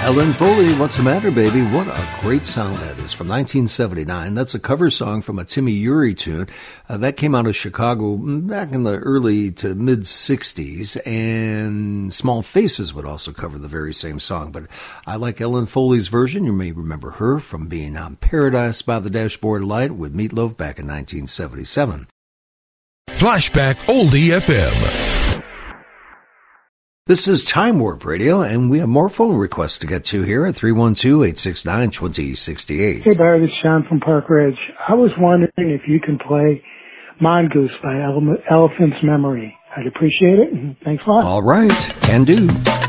Ellen Foley, What's the Matter, Baby? What a great sound that is from 1979. That's a cover song from a Timmy Uri tune. That came out of Chicago back in the early to mid-'60s, and Small Faces would also cover the very same song. But I like Ellen Foley's version. You may remember her from being on Paradise by the Dashboard Light with Meat Loaf back in 1977. Flashback Oldie FM. This is Time Warp Radio, and we have more phone requests to get to here at 312-869-2068. Hey, Barry, this is Sean from Park Ridge. I was wondering if you can play Mongoose by Elephant's Memory. I'd appreciate it, and thanks a lot. All right, can do.